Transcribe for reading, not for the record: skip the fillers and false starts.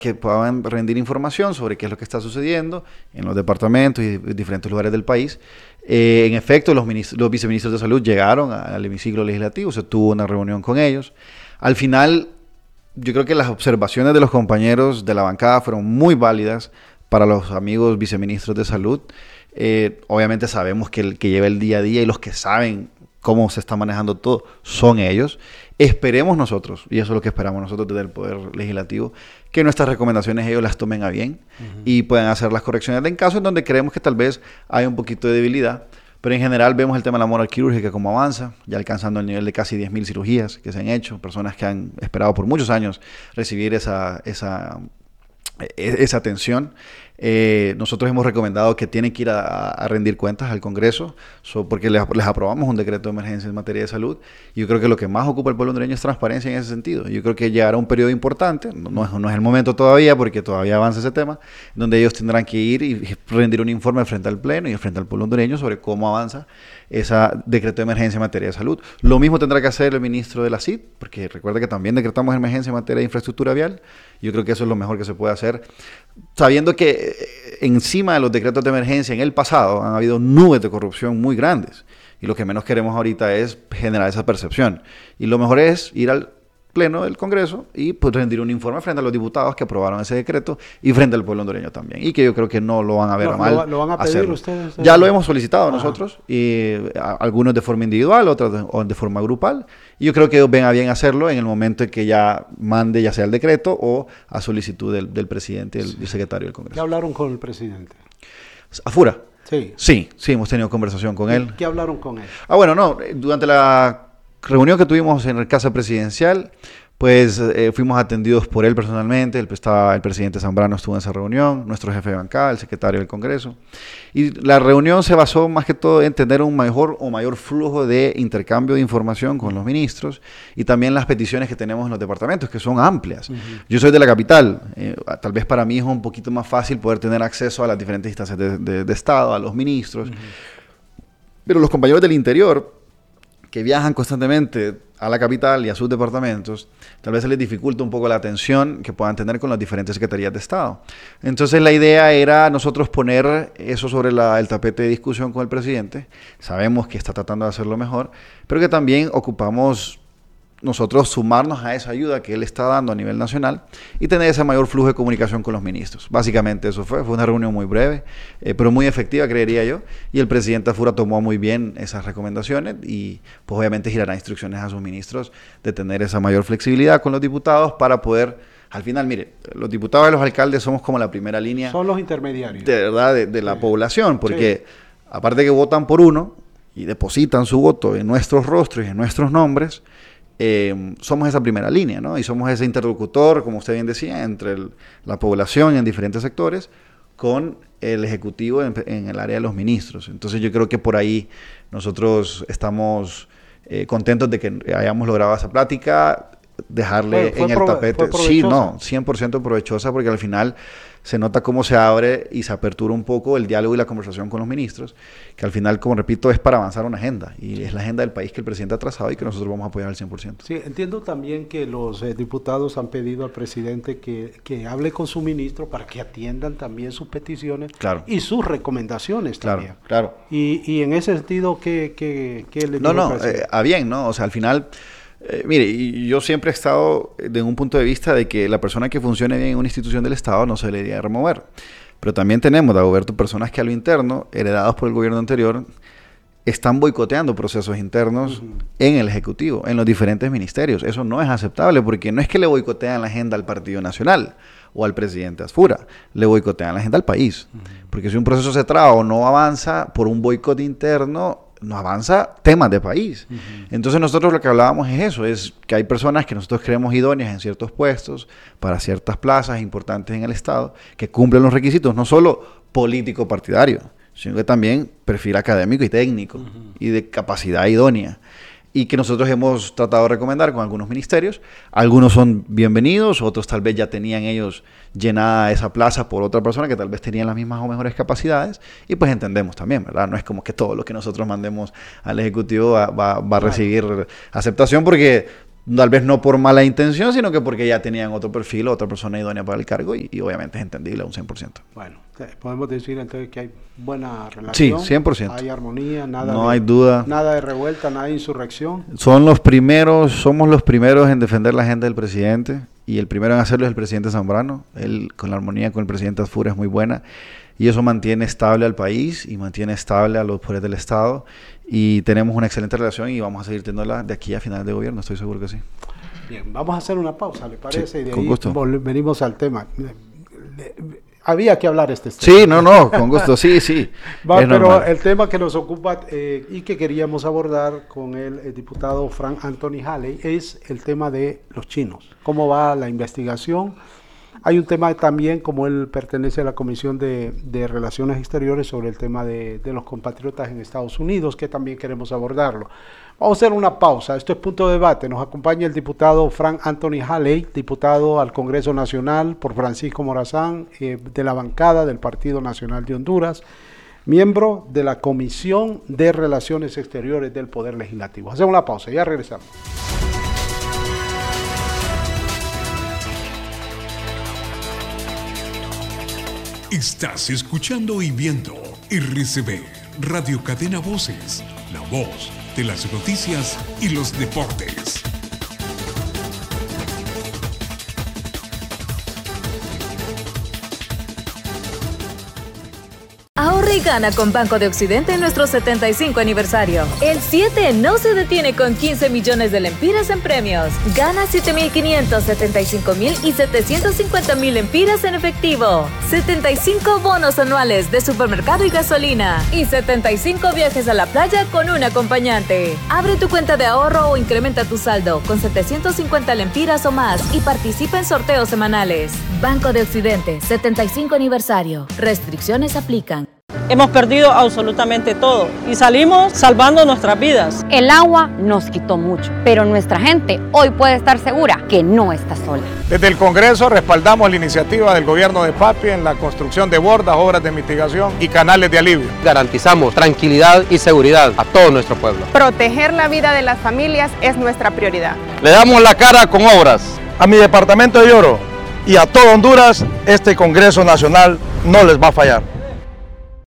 que puedan rendir información sobre qué es lo que está sucediendo en los departamentos y diferentes lugares del país. En efecto, los viceministros de salud llegaron al hemiciclo legislativo, se tuvo una reunión con ellos. Al final, yo creo que las observaciones de los compañeros de la bancada fueron muy válidas para los amigos viceministros de salud. Obviamente sabemos que el que lleva el día a día y los que saben cómo se está manejando todo son ellos. Esperemos nosotros, y eso es lo que esperamos nosotros desde el Poder Legislativo, que nuestras recomendaciones ellos las tomen a bien y puedan hacer las correcciones en casos en donde creemos que tal vez hay un poquito de debilidad. Pero en general vemos el tema de la moral quirúrgica como avanza, ya alcanzando el nivel de casi 10.000 cirugías que se han hecho, personas que han esperado por muchos años recibir esa atención. Nosotros hemos recomendado que tienen que ir a rendir cuentas al Congreso, porque les aprobamos un decreto de emergencia en materia de salud. Y yo creo que lo que más ocupa al pueblo hondureño es transparencia en ese sentido. Yo creo que llegará un periodo importante, no es el momento todavía, porque todavía avanza ese tema, donde ellos tendrán que ir y rendir un informe frente al Pleno y frente al pueblo hondureño sobre cómo avanza ese decreto de emergencia en materia de salud. Lo mismo tendrá que hacer el ministro de la CID, porque recuerda que también decretamos emergencia en materia de infraestructura vial. Yo creo que eso es lo mejor que se puede hacer, sabiendo que encima de los decretos de emergencia en el pasado han habido nubes de corrupción muy grandes y lo que menos queremos ahorita es generar esa percepción. Y lo mejor es ir al Pleno del Congreso y pues rendir un informe frente a los diputados que aprobaron ese decreto y frente al pueblo hondureño también. Y que yo creo que no lo van a ver mal. ¿Lo van a pedir ustedes? Ya lo hemos solicitado nosotros, y algunos de forma individual, otros de forma grupal. Y yo creo que ellos ven a bien hacerlo en el momento en que ya mande ya sea el decreto o a solicitud del presidente y del secretario del Congreso. ¿Qué hablaron con el presidente? ¿Afura? Sí. Sí, hemos tenido conversación con él. ¿Qué hablaron con él? Durante la reunión que tuvimos en la Casa Presidencial, pues fuimos atendidos por él personalmente. El presidente Zambrano estuvo en esa reunión, nuestro jefe de bancada, el secretario del Congreso. Y la reunión se basó más que todo en tener un mayor flujo de intercambio de información con los ministros y también las peticiones que tenemos en los departamentos, que son amplias. Yo soy de la capital, tal vez para mí es un poquito más fácil poder tener acceso a las diferentes instancias de Estado, a los ministros. Pero los compañeros del interior, que viajan constantemente a la capital y a sus departamentos, tal vez se les dificulta un poco la atención que puedan tener con las diferentes secretarías de Estado. Entonces la idea era nosotros poner eso sobre el tapete de discusión con el presidente. Sabemos que está tratando de hacerlo mejor, pero que también ocupamos nosotros sumarnos a esa ayuda que él está dando a nivel nacional y tener ese mayor flujo de comunicación con los ministros. Básicamente eso fue una reunión muy breve, pero muy efectiva, creería yo, y el presidente Afura tomó muy bien esas recomendaciones y pues obviamente girará instrucciones a sus ministros de tener esa mayor flexibilidad con los diputados para poder, al final, mire, los diputados y los alcaldes somos como la primera línea. Son los intermediarios. De verdad, de la población, porque aparte que votan por uno y depositan su voto en nuestros rostros y en nuestros nombres, somos esa primera línea, ¿no? Y somos ese interlocutor, como usted bien decía, entre la población en diferentes sectores con el Ejecutivo en el área de los ministros. Entonces yo creo que por ahí nosotros estamos contentos de que hayamos logrado esa plática, dejarle en el tapete. Sí, 100% provechosa, porque al final se nota cómo se abre y se apertura un poco el diálogo y la conversación con los ministros, que al final, como repito, es para avanzar una agenda, y es la agenda del país que el presidente ha trazado y que nosotros vamos a apoyar al 100%. Sí, entiendo también que los diputados han pedido al presidente que hable con su ministro para que atiendan también sus peticiones y sus recomendaciones también. Claro. Y en ese sentido, ¿qué le dijo el presidente? A bien, ¿no? O sea, al final... mire, y yo siempre he estado de un punto de vista de que la persona que funcione bien en una institución del Estado no se le debería remover. Pero también tenemos, Dagoberto, personas que a lo interno, heredados por el gobierno anterior, están boicoteando procesos internos en el Ejecutivo, en los diferentes ministerios. Eso no es aceptable, porque no es que le boicotean la agenda al Partido Nacional o al presidente Afura, le boicotean la agenda al país. Porque si un proceso se traba o no avanza por un boicot interno, no avanza temas de país. Entonces nosotros lo que hablábamos es eso, es que hay personas que nosotros creemos idóneas en ciertos puestos, para ciertas plazas importantes en el Estado, que cumplen los requisitos, no solo político-partidario, sino que también perfil académico y técnico, y de capacidad idónea. Y que nosotros hemos tratado de recomendar con algunos ministerios. Algunos son bienvenidos, otros tal vez ya tenían ellos llenada esa plaza por otra persona que tal vez tenían las mismas o mejores capacidades, y pues entendemos también, ¿verdad? No es como que todo lo que nosotros mandemos al Ejecutivo va a recibir aceptación, porque tal vez no por mala intención, sino que porque ya tenían otro perfil, otra persona idónea para el cargo y obviamente es entendible a un 100%. Bueno, podemos decir entonces que hay buena relación. Sí, 100%. Hay armonía, no hay duda. Nada de revuelta, nada de insurrección. Somos los primeros en defender la agenda del presidente y el primero en hacerlo es el presidente Zambrano. Él con la armonía con el presidente Asfur es muy buena y eso mantiene estable al país y mantiene estable a los poderes del Estado y tenemos una excelente relación y vamos a seguir teniéndola de aquí a final de gobierno, estoy seguro que sí. Bien, vamos a hacer una pausa, ¿le parece? Sí, y de con ahí gusto. Venimos al tema. Había que hablar tema. Sí, con gusto, sí. Pero normal. El tema que nos ocupa y que queríamos abordar con el diputado Frank Anthony Halley es el tema de los chinos. ¿Cómo va la investigación? Hay un tema también, como él pertenece a la Comisión de Relaciones Exteriores, sobre el tema de los compatriotas en Estados Unidos, que también queremos abordarlo. Vamos a hacer una pausa. Esto es Punto de Debate. Nos acompaña el diputado Frank Anthony Halley, diputado al Congreso Nacional por Francisco Morazán, de la bancada del Partido Nacional de Honduras, miembro de la Comisión de Relaciones Exteriores del Poder Legislativo. Hacemos una pausa, ya regresamos. Estás escuchando y viendo RCB, Radio Cadena Voces, la voz de las noticias y los deportes. Ahorra y gana con Banco de Occidente en nuestro 75 aniversario. El 7 no se detiene con 15 millones de lempiras en premios. Gana 7.500, 75.000 y 750.000 lempiras en efectivo. 75 bonos anuales de supermercado y gasolina. Y 75 viajes a la playa con un acompañante. Abre tu cuenta de ahorro o incrementa tu saldo con 750 lempiras o más y participa en sorteos semanales. Banco de Occidente, 75 aniversario. Restricciones aplican. Hemos perdido absolutamente todo y salimos salvando nuestras vidas. El agua nos quitó mucho, pero nuestra gente hoy puede estar segura que no está sola. Desde el Congreso respaldamos la iniciativa del gobierno de Papi en la construcción de bordas, obras de mitigación y canales de alivio. Garantizamos tranquilidad y seguridad a todo nuestro pueblo. Proteger la vida de las familias es nuestra prioridad. Le damos la cara con obras. A mi departamento de Oro y a todo Honduras, este Congreso Nacional no les va a fallar.